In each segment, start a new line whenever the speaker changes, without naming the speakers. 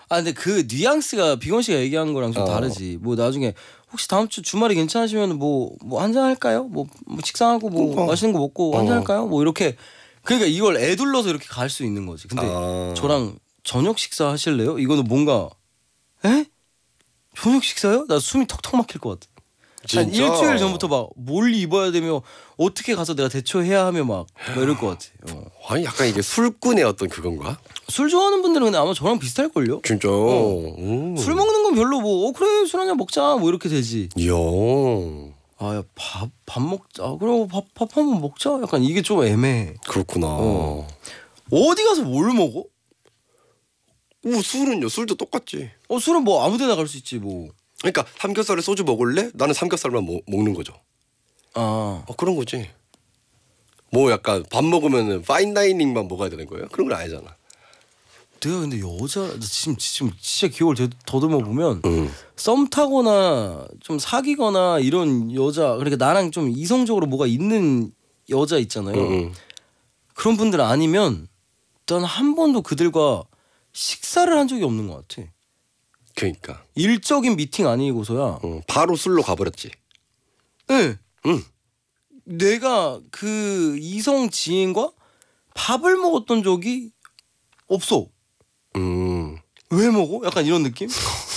아 근데 그 뉘앙스가 비건 씨가 얘기한 거랑 좀 다르지. 뭐 나중에 혹시 다음 주 주말에 괜찮으시면 뭐 한잔 할까요? 뭐 식사하고 뭐 맛있는 거 먹고 한잔 할까요? 뭐 이렇게 그러니까 이걸 애둘러서 이렇게 갈 수 있는 거지. 근데 저랑 저녁 식사 하실래요? 이거는 뭔가 에? 저녁 식사요? 나 숨이 턱턱 막힐 것 같아. 한 일주일 전부터 막 뭘 입어야 되며 어떻게 가서 내가 대처해야 하며 막 이럴 것 같아.
아니 약간 이게 술꾼의 어떤 그건가?
술 좋아하는 분들은 근데 아마 저랑 비슷할걸요?
진짜.
술 먹는 건 별로 뭐 그래 술 한잔 먹자 뭐 이렇게 되지.
이야.
아, 밥 먹자. 그럼 밥 한번 먹자. 약간 이게 좀 애매해.
그렇구나.
어디 가서 뭘 먹어?
술은요? 술도 똑같지.
술은 뭐 아무데나 갈 수 있지 뭐.
그러니까 삼겹살에 소주 먹을래? 나는 삼겹살만 먹는 거죠. 그런 거지. 뭐 약간 밥 먹으면은 파인다이닝만 먹어야 되는 거예요? 그런 건 아니잖아.
내가 근데 지금 진짜 기억을 더듬어 보면 썸 타거나 좀 사귀거나 이런 여자 그러니까 나랑 좀 이성적으로 뭐가 있는 여자 있잖아요. 그런 분들 아니면 난 한 번도 그들과 식사를 한 적이 없는 것 같아.
그러니까
일적인 미팅 아니고서야
바로 술로 가버렸지.
네. 내가 그 이성 지인과 밥을 먹었던 적이 없어. 왜 먹어? 약간 이런 느낌?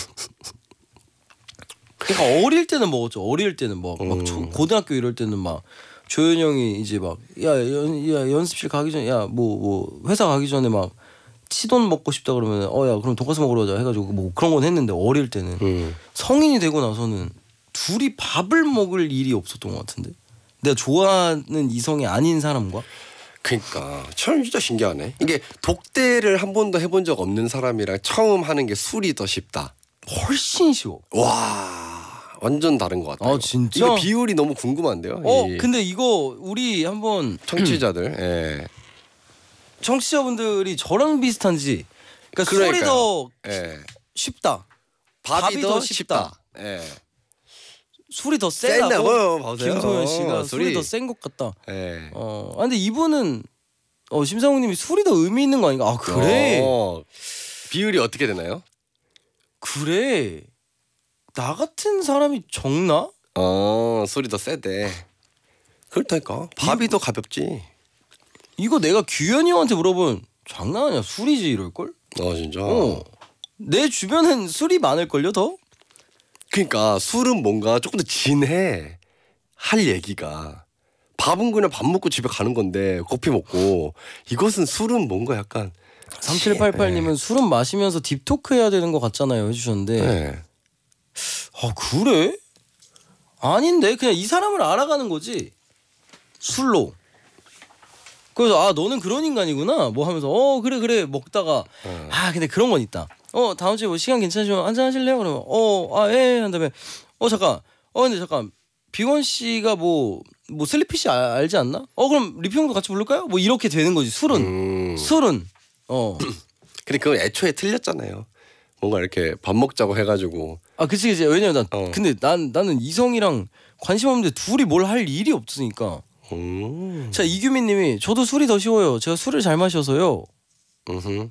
그러니까 어릴 때는 먹었죠. 어릴 때는 막 고등학교 이럴 때는 막 조현이 형이 이제 막 야 연습실 가기 전에 야 뭐 회사 가기 전에 막 치돈 먹고 싶다 그러면 야 그럼 돈까스 먹으러 가자 해가지고 뭐 그런 건 했는데 어릴 때는 성인이 되고 나서는 둘이 밥을 먹을 일이 없었던 것 같은데 내가 좋아하는 이성이 아닌 사람과
그러니까 참 진짜 신기하네. 이게 독대를 한 번도 해본 적 없는 사람이랑 처음 하는 게 술이 더 쉽다.
훨씬 쉬워.
와 완전 다른 것 같아요.
진짜?
이거 비율이 너무 궁금한데요.
근데 이거 우리 한번
청취자들 예.
청취자분들이 저랑 비슷한지 그러니까 술이 더 쉽다. 밥이 더 쉽다.
예.
술이 더 세다고
김소연
씨가 술이 더 센 것 같다.
예.
근데 이분은 심상훈님이 술이 더 의미 있는 거 아닌가? 그래.
비율이 어떻게 되나요?
그래. 나 같은 사람이 적나?
술이 더 세대. 그렇다니까. 밥이 더 가볍지.
이거 내가 규현이 형한테 물어보면 장난 아니야. 술이지 이럴걸?
진짜.
내 주변엔 술이 많을걸요 더?
그러니까 술은 뭔가 조금 더 진해. 할 얘기가. 밥은 그냥 밥 먹고 집에 가는 건데 커피 먹고 이것은 술은 뭔가 약간
3788님은 술은 마시면서 딥토크 해야 되는 것 같잖아요 해주셨는데 그래? 아닌데 그냥 이 사람을 알아가는 거지 술로. 그래서 너는 그런 인간이구나 뭐 하면서 그래 먹다가 근데 그런 건 있다. 다음 주에 뭐 시간 괜찮으시면 한잔 하실래요? 그러면 예 한 다음에 잠깐 근데 잠깐 비건 씨가 뭐 슬리피시 알지 않나? 그럼 리피 형도 같이 부를까요? 뭐 이렇게 되는 거지 술은.
근데 그건 애초에 틀렸잖아요. 뭔가 이렇게 밥 먹자고 해가지고.
그치 왜냐면 근데 나는 이성이랑 관심 없는데 둘이 뭘 할 일이 없으니까. 자 이규민님이 저도 술이 더 쉬워요. 제가 술을 잘 마셔서요. 그러니까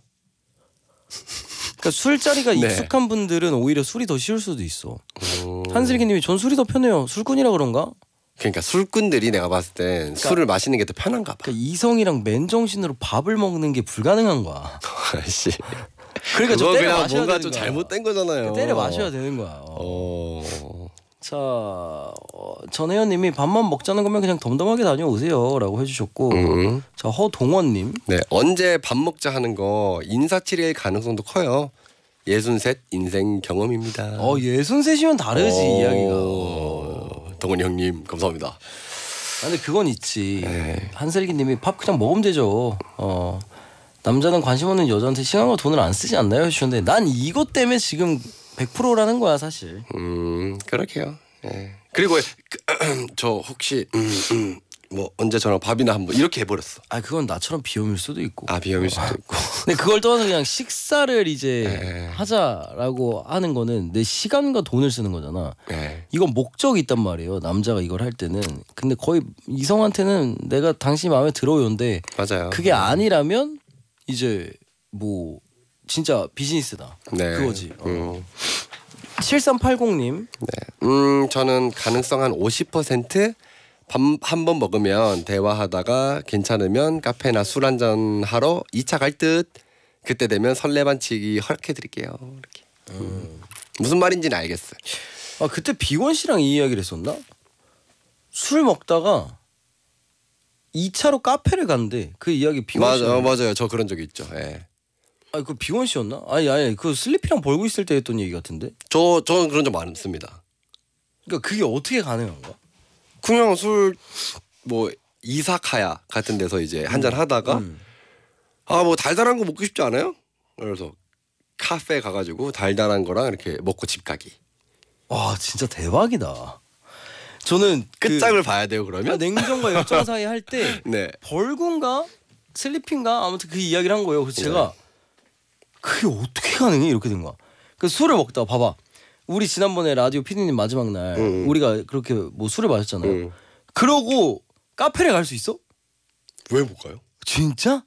술자리가 익숙한 분들은 오히려 술이 더 쉬울 수도 있어. 한슬기님이 전 술이 더 편해요. 술꾼이라 그런가?
그러니까 술꾼들이 내가 봤을 땐 술을 마시는 게 더 편한가 봐.
그러니까 이성이랑 맨정신으로 밥을 먹는 게 불가능한 거야.
아씨.
그러니까 좀 때려 마셔야
뭔가
되는
좀
거야.
잘못된 거잖아요.
때려 마셔야 되는 거야. 자 전혜연님이 밥만 먹자는 거면 그냥 덤덤하게 다녀오세요라고 해주셨고 자 허동원님
네 언제 밥 먹자 하는 거 인사치레일 가능성도 커요. 63 인생 경험입니다.
63이면 다르지 이야기가.
동원이 형님 감사합니다.
근데 그건 있지. 한슬기님이 밥 그냥 먹으면 되죠. 남자는 관심 없는 여자한테 시간과 돈을 안 쓰지 않나요? 해주셨는데 난 이것 때문에 지금 100%라는 거야 사실.
그렇게요. 그리고 저 혹시 뭐 언제 저랑 밥이나 한번 이렇게 해버렸어.
그건 나처럼 비염일 수도 있고.
비염일 수도 있고.
근데 그걸 떠나서 그냥 식사를 이제 하자라고 하는 거는 내 시간과 돈을 쓰는 거잖아. 이건 목적이 있단 말이에요. 남자가 이걸 할 때는. 근데 거의 이성한테는 내가 당신 마음에 들어요인데
맞아요.
그게 아니라면 이제 뭐 진짜 비즈니스다.
네.
그거지. 7380님.
네. 저는 가능성 한 50%. 밥 한 번 먹으면 대화하다가 괜찮으면 카페나 술 한잔 하러 2차 갈 듯. 그때 되면 설레반치기 허락해드릴게요. 이렇게. 무슨 말인지는 알겠어요.
아 그때 비건 씨랑 이 이야기를 했었나? 술 먹다가 2차로 카페를 간대. 그 이야기 비건 씨.
맞아요. 저 그런 적이 있죠. 예.
아 그 비건 씨였나? 아니 그 슬리피랑 벌고 있을 때 했던 얘기 같은데.
저는 그런 적 많습니다.
그러니까 그게 어떻게 가능한가?
그냥 술 뭐 이사카야 같은 데서 이제 한잔 하다가 아 뭐 달달한 거 먹고 싶지 않아요? 그래서 카페 가가지고 달달한 거랑 이렇게 먹고 집 가기.
와 진짜 대박이다. 저는
끝장을 봐야 돼요 그러면?
냉정과 열정 사이 할 때
네.
벌군가 슬리핑가 아무튼 그 이야기를 한 거예요. 그래서 제가 그게 어떻게 가능해 이렇게 된 거야. 그 술을 먹다가 봐봐. 우리 지난번에 라디오 PD님 마지막 날 우리가 그렇게 뭐 술을 마셨잖아요. 그러고 카페를 갈 수 있어?
왜 못 가요?
진짜?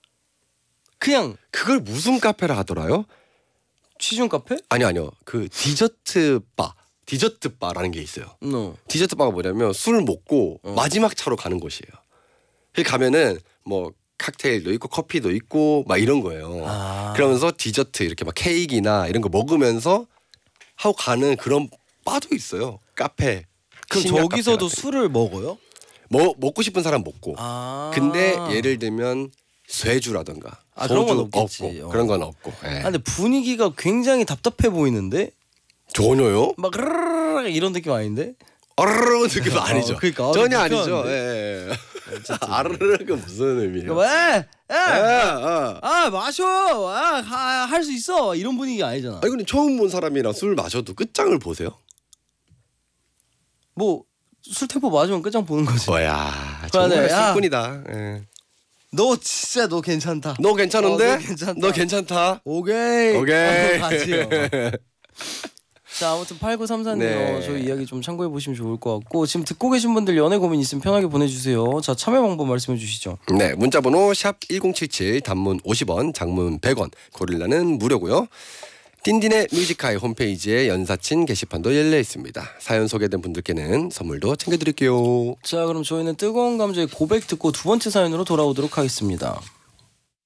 그냥
그걸 무슨 카페라 하더라요?
취중 카페?
아니요. 그 디저트 바라는 게 있어요. 디저트 바가 뭐냐면 술 먹고 마지막 차로 가는 곳이에요. 거기 가면은 뭐 칵테일도 있고 커피도 있고 막 이런 거예요. 그러면서 디저트 이렇게 막 케이크나 이런 거 먹으면서 하고 가는 그런 바도 있어요. 카페.
그럼 저기서도 술을 먹어요?
먹고 싶은 사람 먹고. 근데 예를 들면 쇠주라던가
그런 건
소주
없겠지.
없고 그런 건 없고. 예.
근데 분위기가 굉장히 답답해 보이는데?
전혀요?
막 르르르 이런 느낌 아닌데?
아르르 느낌 아니죠.
그러니까
전혀 아니죠. 예. 아르르가 무슨 의미예요?
왜? 마셔. 할 수 있어. 이런 분위기 아니잖아.
아니 근데 처음 본 사람이랑 술 마셔도 끝장을 보세요?
뭐 술 템포 맞으면 끝장 보는 거지.
뭐야 정말 술꾼이다. 예.
너 진짜 너 괜찮다.
너 괜찮은데?
너
괜찮다.
오케이. 가지요. 자 아무튼 8934님
네.
저희 이야기 좀 참고해 보시면 좋을 것 같고 지금 듣고 계신 분들 연애 고민 있으면 편하게 보내주세요. 자 참여 방법 말씀해 주시죠.
네 문자번호 샵 1077 단문 50원 장문 100원 고릴라는 무료고요. 딘딘의 뮤지카이 홈페이지에 연사친 게시판도 열려 있습니다. 사연 소개된 분들께는 선물도 챙겨드릴게요.
자 그럼 저희는 뜨거운 감정의 고백 듣고 두 번째 사연으로 돌아오도록 하겠습니다.